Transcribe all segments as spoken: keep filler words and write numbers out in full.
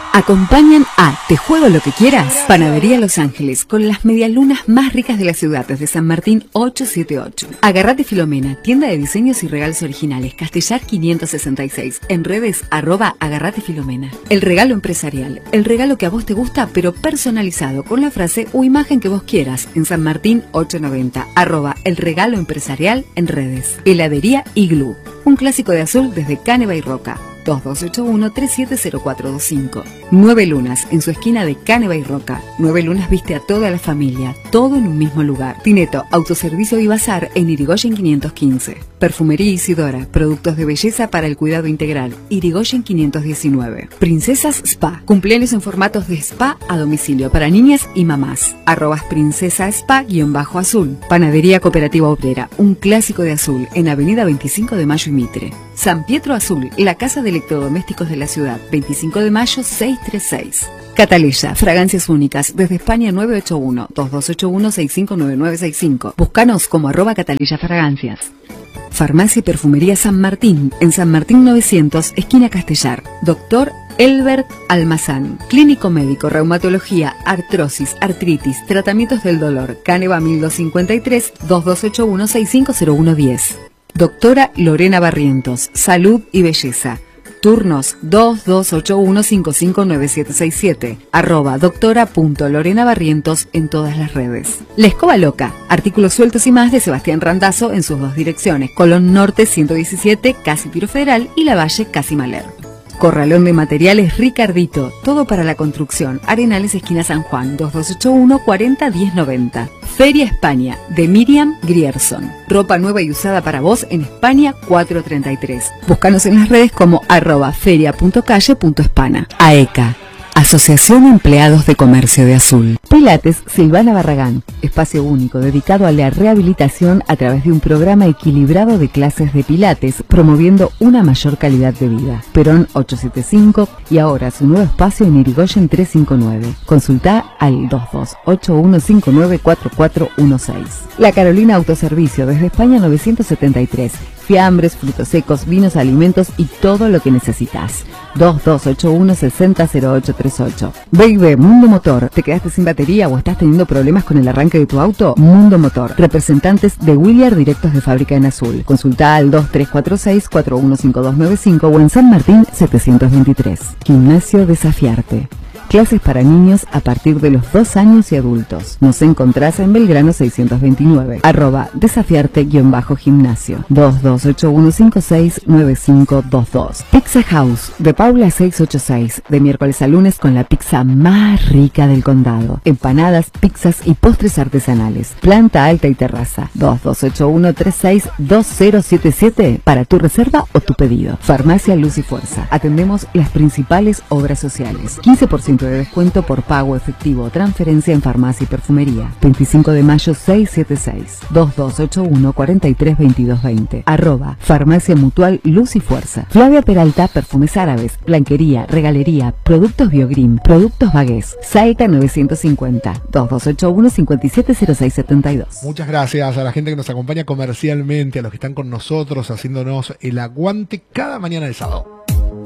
Acompañan a Te Juego Lo Que Quieras, Panadería Los Ángeles, con las medialunas más ricas de la ciudad desde San Martín ochocientos setenta y ocho. Agarrate Filomena, tienda de diseños y regalos originales, Castellar quinientos sesenta y seis, en redes arroba Agarrate Filomena. El regalo empresarial, el regalo que a vos te gusta pero personalizado con la frase o imagen que vos quieras, en San Martín ochocientos noventa, arroba El Regalo Empresarial en redes. Heladería Iglú, un clásico de azul desde Caneva y Roca. dos dos ocho uno, tres siete cero cuatro dos cinco. Nueve Lunas, en su esquina de Caneva y Roca. Nueve Lunas viste a toda la familia, todo en un mismo lugar. Tineto, autoservicio y bazar en Irigoyen quinientos quince. Perfumería Isidora, productos de belleza para el cuidado integral, Irigoyen quinientos diecinueve. Princesas Spa, cumpleaños en formatos de spa a domicilio para niñas y mamás. Arrobas Princesa Spa-Azul. Panadería Cooperativa Obrera, un clásico de azul, en Avenida veinticinco de Mayo y Mitre. San Pietro Azul, la casa de electrodomésticos de la ciudad, veinticinco de mayo seiscientos treinta y seis. Cataleya, fragancias únicas, desde España nueve ocho uno, dos dos ocho uno, seis cinco nueve nueve seis cinco. Búscanos como arroba Cataleya Fragancias. Farmacia y Perfumería San Martín, en San Martín novecientos, esquina Castellar. Doctor Elbert Almazán, clínico médico, reumatología, artrosis, artritis, tratamientos del dolor, Caneva mil doscientos cincuenta y tres, dos dos ocho uno, seis cinco cero uno diez. Doctora Lorena Barrientos, salud y belleza. Turnos dos dos ocho uno, cinco cinco nueve siete seis siete, arroba doctora punto Lorena Barrientos en todas las redes. La Escoba Loca, artículos sueltos y más de Sebastián Randazzo en sus dos direcciones, Colón Norte ciento diecisiete, casi Tiro Federal, y La Valle, casi Maler. Corralón de materiales Ricardito, todo para la construcción, Arenales esquina San Juan, dos dos ocho uno, cuarenta, diez noventa. Feria España, de Miriam Grierson, ropa nueva y usada para vos en España cuatrocientos treinta y tres. Búscanos en las redes como arroba feria punto calle punto hispana. AECA, Asociación Empleados de Comercio de Azul. Pilates Silvana Barragán, espacio único dedicado a la rehabilitación a través de un programa equilibrado de clases de pilates, promoviendo una mayor calidad de vida. Perón ochocientos setenta y cinco y ahora su nuevo espacio en Irigoyen trescientos cincuenta y nueve. Consulta al dos dos ocho uno cinco nueve cuatro cuatro uno seis. La Carolina Autoservicio, desde España novecientos setenta y tres. Fiambres, frutos secos, vinos, alimentos y todo lo que necesitas. dos dos ocho uno, seis cero cero ocho tres ocho. Baby Mundo Motor, ¿te quedaste sin batería o estás teniendo problemas con el arranque de tu auto? Mundo Motor, representantes de Williard directos de fábrica en azul. Consulta al dos tres cuatro seis, cuatro uno cinco dos nueve cinco o en San Martín setecientos veintitrés. Gimnasio Desafiarte. Clases para niños a partir de los dos años y adultos. Nos encontrás en Belgrano seiscientos veintinueve. Arroba desafiarte-gimnasio. dos dos ocho uno cinco seis nueve cinco dos dos. Pizza House, de Paula seiscientos ochenta y seis. De miércoles a lunes con la pizza más rica del condado. Empanadas, pizzas y postres artesanales. Planta alta y terraza. dos dos ocho uno tres seis dos cero siete siete para tu reserva o tu pedido. Farmacia Luz y Fuerza. Atendemos las principales obras sociales. quince por ciento de descuento por pago efectivo o transferencia en farmacia y perfumería. veinticinco de mayo seiscientos setenta y seis. dos dos ocho uno, cuarenta y tres, veintidós veinte. Arroba Farmacia Mutual Luz y Fuerza. Flavia Peralta, perfumes árabes, blanquería, regalería, productos Biogrim, productos Bagués. Saeta novecientos cincuenta. dos dos ocho uno, cincuenta y siete cero seis setenta y dos. Muchas gracias a la gente que nos acompaña comercialmente, a los que están con nosotros haciéndonos el aguante cada mañana de sábado.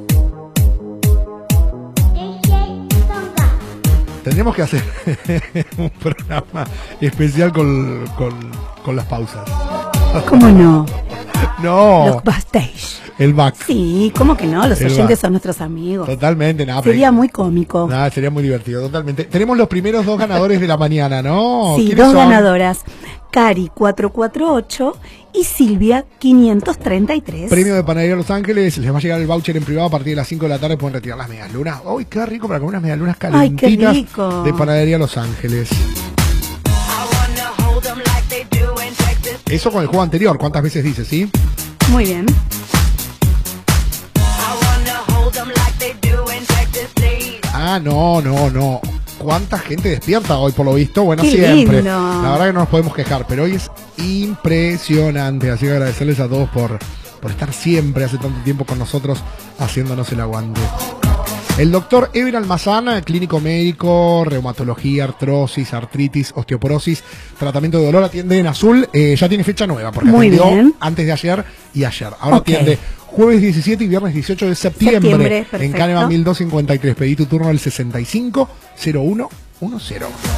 Tendríamos que hacer un programa especial con, con, con las pausas. ¿Cómo no? No. Los backstage. El back. Sí, ¿cómo que no? Los El oyentes back. son nuestros amigos. Totalmente, nada. Sería muy cómico. Nada, sería muy divertido, totalmente. Tenemos los primeros dos ganadores de la mañana, ¿no? Sí, dos son? ganadoras. Cari cuatrocientos cuarenta y ocho y Silvia quinientos treinta y tres. Premio de Panadería Los Ángeles. Les va a llegar el voucher en privado a partir de las cinco de la tarde. Pueden retirar las medialunas. ¡Uy, qué rico para comer unas medialunas calentitas! ¡Ay, qué rico! De Panadería Los Ángeles. Eso con el juego anterior. ¿Cuántas veces dice, sí? Muy bien. Ah, no, no, no. ¿Cuánta gente despierta hoy por lo visto? Bueno, Qué siempre. lindo. La verdad que no nos podemos quejar, pero hoy es impresionante. Así que agradecerles a todos por, por estar siempre, hace tanto tiempo con nosotros, haciéndonos el aguante. El doctor Eber Almazán, clínico médico, reumatología, artrosis, artritis, osteoporosis, tratamiento de dolor, atiende en Azul. Eh, ya tiene fecha nueva porque Muy atendió bien. antes de ayer y ayer. Ahora Ok. atiende jueves diecisiete y viernes dieciocho de septiembre, Septiembre, en perfecto. Kahneman mil doscientos cincuenta y tres. Pedí tu turno al sesenta y cinco cero uno diez.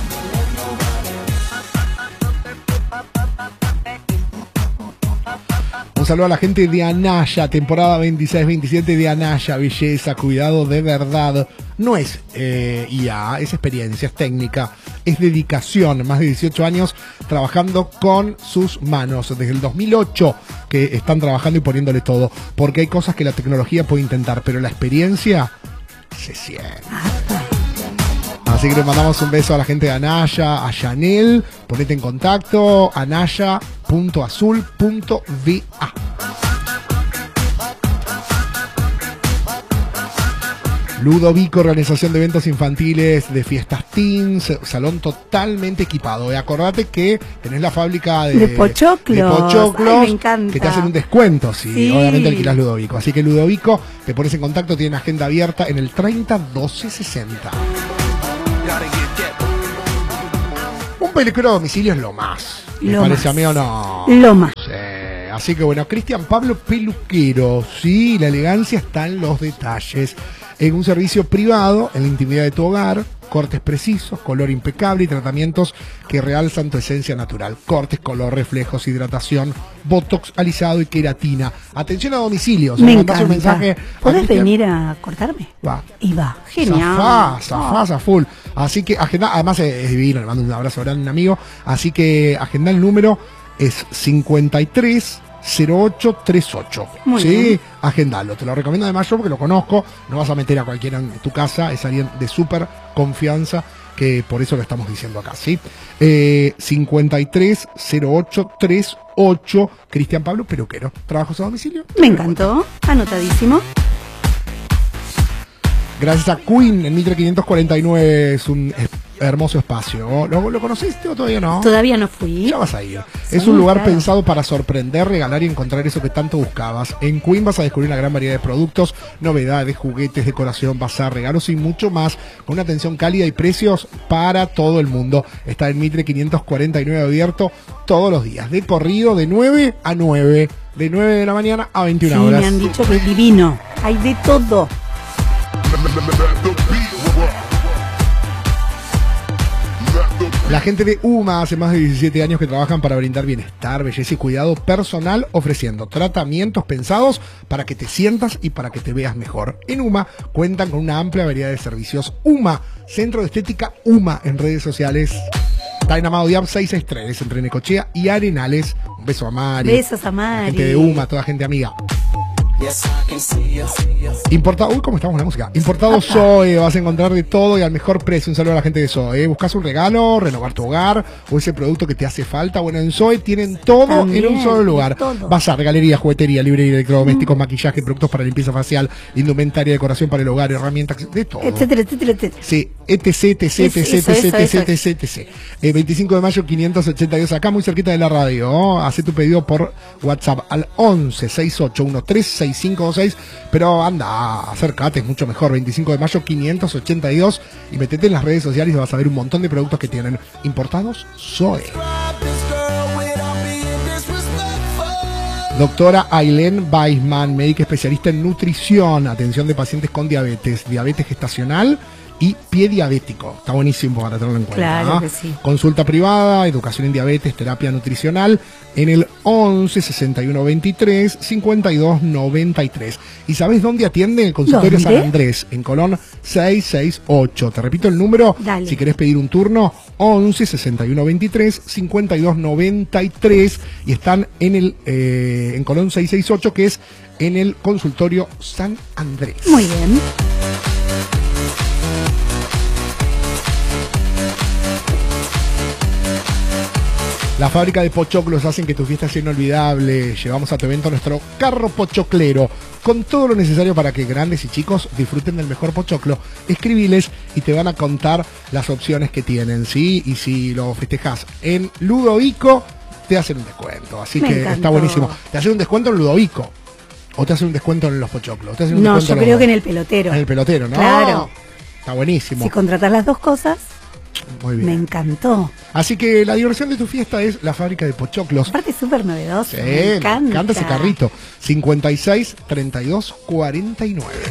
Un saludo a la gente de Anaya, temporada veintiséis veintisiete de Anaya, belleza, cuidado de verdad. No es eh, I A, es experiencia, es técnica, es dedicación. Más de dieciocho años trabajando con sus manos. Desde el dos mil ocho que están trabajando y poniéndole todo. Porque hay cosas que la tecnología puede intentar, pero la experiencia se siente. Así que le mandamos un beso a la gente de Anaya, a Chanel. Ponete en contacto, anaya punto azul punto v a. Ludovico, organización de eventos infantiles, de fiestas teens, salón totalmente equipado. Y acordate que tenés la fábrica de, De pochoclos. de pochoclos, Ay, me encanta. que te hacen un descuento si Sí. obviamente alquilas Ludovico. Así que Ludovico, te pones en contacto, tiene agenda abierta en el treinta doce sesenta. Un peluquero a domicilio es lo más. ¿Me Lo parece más. a mí o no? Lo más. Sí. Así que bueno, Cristian Pablo Peluquero. Sí, la elegancia está en los detalles. En un servicio privado, en la intimidad de tu hogar, cortes precisos, color impecable y tratamientos que realzan tu esencia natural. Cortes, color, reflejos, hidratación, botox, alisado y queratina. Atención a domicilio. Si Me me mandás un encanta. mensaje a ¿Podés Cristian, venir a cortarme? va. Y va. Genial. Zafá, zafás a full. Así que agenda, además es divino, le mando un abrazo grande a un amigo. Así que agenda el número es cincuenta y tres cero ocho treinta y ocho. Muy Sí, bien. agendalo. Te lo recomiendo además yo porque lo conozco. No vas a meter a cualquiera en tu casa. Es alguien de súper confianza, que por eso lo estamos diciendo acá, ¿sí? Eh, cincuenta y tres cero ocho treinta y ocho. Cristian Pablo Peluquero. ¿Trabajos a domicilio? Me encantó. Anotadísimo. Gracias a Queen, en Mitre quinientos cuarenta y nueve es un es- hermoso espacio. ¿Lo, lo conociste o todavía no? Todavía no fui. Ya vas a ir. Sí, Es un lugar claro. pensado para sorprender, regalar y encontrar eso que tanto buscabas. En Queen vas a descubrir una gran variedad de productos, novedades, juguetes, decoración, bazar, regalos y mucho más, con una atención cálida y precios para todo el mundo. Está en Mitre quinientos cuarenta y nueve, abierto todos los días, de corrido de nueve a nueve, de nueve de la mañana a Sí, veintiuna horas. me han dicho que es divino. Hay de todo. La gente de UMA hace más de diecisiete años que trabajan para brindar bienestar, belleza y cuidado personal, ofreciendo tratamientos pensados para que te sientas y para que te veas mejor. En UMA cuentan con una amplia variedad de servicios. UMA, Centro de Estética UMA, en redes sociales. Está en Amado Diab seiscientos sesenta y tres, entre Necochea y Arenales. Un beso a Mari. Besos a La Mari. gente de UMA, toda gente amiga. Importado, uy, ¿cómo estamos con la música? Importado Apa. Zoe, vas a encontrar de todo y al mejor precio. Un saludo a la gente de Zoe. ¿Buscas un regalo, renovar tu hogar o ese producto que te hace falta? Bueno, en Zoe tienen todo También, en un solo lugar. todo. Bazar, galería, juguetería, librería, electrodomésticos, maquillaje, productos para limpieza facial, indumentaria, decoración para el hogar, herramientas, de todo. Etcétera, etcétera, etcétera. Sí, etc, etc, Es- etc, eso, etc, eso, etc, eso. etc, etc. Eh, veinticinco de mayo quinientos ochenta y dos, acá muy cerquita de la radio. ¿Oh? Hacé tu pedido por WhatsApp al once sesenta y ocho trece sesenta y cinco veintiséis, pero anda, acércate, es mucho mejor. veinticinco de mayo quinientos ochenta y dos y metete en las redes sociales y vas a ver un montón de productos que tienen importados Zoe. Doctora Ailén Weisman, médica especialista en nutrición, atención de pacientes con diabetes, diabetes gestacional y pie diabético. Está buenísimo para tenerlo en cuenta. Claro ¿ah? que sí. Consulta privada, educación en diabetes, terapia nutricional en el once sesenta y uno veintitrés cincuenta y dos noventa y tres. ¿Y sabes dónde atiende? El consultorio ¿Dónde? San Andrés, en Colón seiscientos sesenta y ocho. Te repito el número, Dale. si querés pedir un turno, once sesenta y uno veintitrés cincuenta y dos noventa y tres, y están en el eh, en Colón seiscientos sesenta y ocho, que es en el consultorio San Andrés. Muy bien. La fábrica de pochoclos hacen que tu fiesta sea inolvidable. Llevamos a tu evento nuestro carro pochoclero, con todo lo necesario para que grandes y chicos disfruten del mejor pochoclo. Escribiles y te van a contar las opciones que tienen, ¿sí? Y si lo festejas en Ludovico, te hacen un descuento. Así Me que encantó. está buenísimo. Te hacen un descuento en Ludovico. ¿O te hacen un descuento en los pochoclos? ¿Te hacen un No, descuento yo en los creo dos? que en el pelotero. En el pelotero, ¿no? Claro. Está buenísimo. Si contratas las dos cosas, Muy bien. me encantó. Así que la diversión de tu fiesta es la fábrica de pochoclos. Aparte es súper novedoso. Sí, me encanta. me encanta ese carrito. cincuenta y seis, treinta y dos, cuarenta y nueve.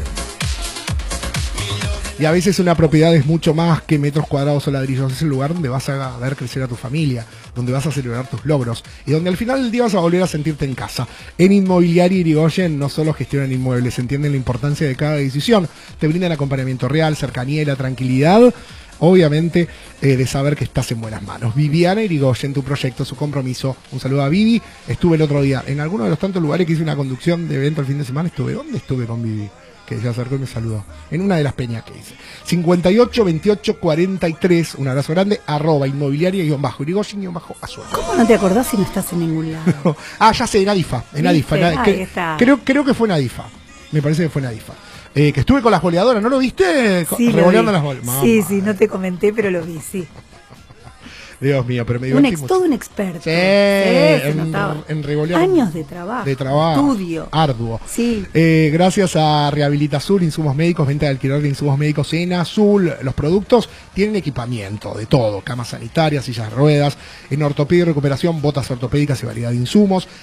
Y a veces una propiedad es mucho más que metros cuadrados o ladrillos. Es el lugar donde vas a ver crecer a tu familia, donde vas a celebrar tus logros y donde al final del día vas a volver a sentirte en casa. En Inmobiliaria Irigoyen no solo gestionan inmuebles, entienden la importancia de cada decisión, te brindan acompañamiento real, cercanía y la tranquilidad, obviamente, eh, de saber que estás en buenas manos. Viviana Irigoyen, tu proyecto, su compromiso. Un saludo a Vivi. Estuve el otro día en alguno de los tantos lugares que hice una conducción de evento el fin de semana. Estuve, ¿dónde estuve con Vivi? Que se acercó y me saludó. En una de las peñas que hice. cincuenta y ocho, veintiocho, cuarenta y tres. Un abrazo grande. Arroba inmobiliaria guión bajo Irigoyen guión bajo Azuero. ¿Cómo no te acordás si no estás en ningún lado? Ah, ya sé, en Adifa. En Adifa. ¿Viste? En- Ahí cre- está. creo, creo que fue en Adifa. Me parece que fue en Adifa. Eh, que estuve con las goleadoras, ¿no lo viste? Co- Sí, lo Revoleando vi. las bolas. Sí, Mamá. sí, no te comenté, pero lo vi, sí. Dios mío, pero me Un divertí ex, mucho. todo un experto. Sí, se en, notaba. en revolear. Años de trabajo. De trabajo. Estudio. Arduo. Sí. Eh, gracias a Rehabilita Azul, insumos médicos, venta de alquiler de insumos médicos en Azul. Los productos tienen equipamiento de todo: camas sanitarias, sillas de ruedas, en ortopedia y recuperación, botas ortopédicas y variedad de insumos.